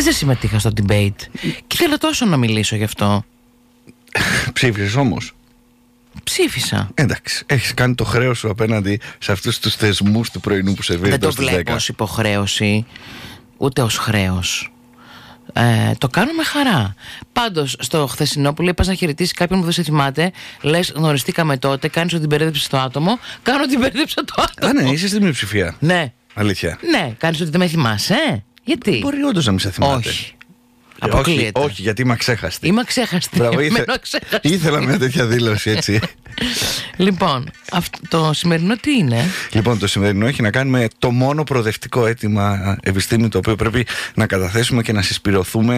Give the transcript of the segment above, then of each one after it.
Χθες δεν συμμετείχα στο debate και θέλω τόσο να μιλήσω γι' αυτό. Ψήφισες όμως? Ψήφισα. Εντάξει, έχεις κάνει το χρέος σου απέναντι σε αυτούς τους θεσμούς του πρωινού που σερβίρεται. Δεν το στις 10. βλέπω ως υποχρέωση, ούτε ως χρέος. Το κάνω με χαρά. Πάντως, στο χθεσινό που λέει πας να χαιρετήσεις κάποιον που δεν σε θυμάται, λες γνωριστήκαμε τότε, κάνεις ότι την μπερδέψες το άτομο. Κάνω ότι μπερδέψα το άτομο. Ναι, είσαι στην μειοψηφία. Ναι. Αλήθεια. Ναι, κάνεις ότι δεν με θυμάσαι, Γιατί? Μπορεί όντως να μην σε θυμάται. Όχι. Αποκλείεται. Όχι, γιατί είμαι αξέχαστη. Είμαι αξέχαστη. Ήθελα μια τέτοια δήλωση, έτσι. Λοιπόν, το σημερινό τι είναι? Λοιπόν, το σημερινό έχει να κάνει με το μόνο προοδευτικό αίτημα επιστήμη το οποίο πρέπει να καταθέσουμε και να συσπηρωθούμε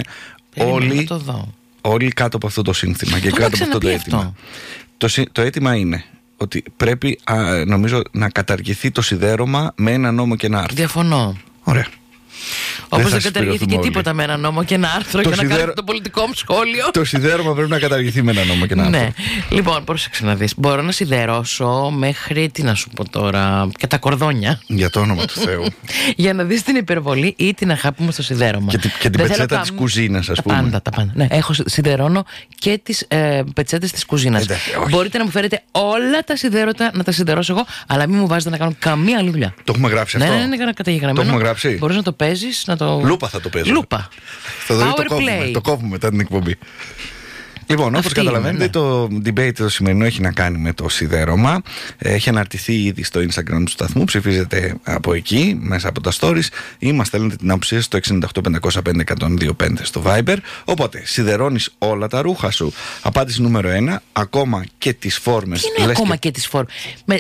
όλοι κάτω από αυτό το σύνθημα και κάτω από αυτό το αίτημα. Το αίτημα είναι ότι πρέπει, νομίζω, να καταργηθεί το σιδέρωμα με ένα νόμο και ένα άρθρο. Διαφωνώ. Ωραία. Όπως δεν καταργήθηκε τίποτα με ένα νόμο και ένα άρθρο για να κάνω το πολιτικό μου σχόλιο. Το σιδέρωμα πρέπει να καταργηθεί με ένα νόμο και ένα άρθρο. Ναι. Λοιπόν, πρόσεξε να δεις. Μπορώ να σιδερώσω μέχρι, τι να σου πω τώρα, και τα κορδόνια. Για το όνομα του Θεού. Για να δεις την υπερβολή ή την αγάπη μου στο σιδέρωμα. Και την πετσέτα της κουζίνας, ας πούμε. Τα πάντα. Ναι, σιδερώνω και τις πετσέτες της κουζίνας. Μπορείτε να μου φέρετε όλα τα σιδέρωτα να τα σιδερώσω εγώ, αλλά μην μου βάζετε να κάνω καμία άλλη δουλειά. Το έχουμε γράψει αυτό. Ναι, καταγεγραμμένο. Το έχουμε γράψει. Μπορείς να το παίζεις, να το. Λούπα θα το παίζω. Λούπα. Το κόβουμε μετά την εκπομπή. Λοιπόν, όπως καταλαβαίνετε, το debate το σημερινό έχει να κάνει με το σιδέρωμα. Έχει αναρτηθεί ήδη στο Instagram του σταθμού. Ψηφίζετε από εκεί, μέσα από τα stories, ή μας στέλνετε την άποψή σας στο 685051025 στο Viber. Οπότε, σιδερώνεις όλα τα ρούχα σου? Απάντηση νούμερο 1, ακόμα και τις φόρμες. Τι είναι ακόμα και τις φόρμες?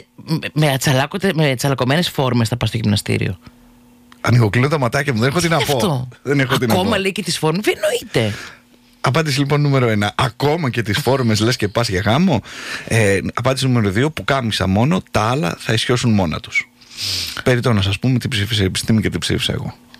Με τσαλακωμένες φόρμες θα πας στο γυμναστήριο? Ανοιγοκλίνω τα ματάκια μου, δεν έχω τι να πω. Ακόμα λέει και τις φόρμες? Δεν εννοείται. Απάντηση λοιπόν νούμερο 1, ακόμα και τις φόρμες λες και πας για γάμο. Απάντηση νούμερο 2, που κάμισα μόνο, τα άλλα θα ισιώσουν μόνα τους. Περιττό να σας πούμε τι ψήφισε η επιστήμη και τι ψήφισα εγώ.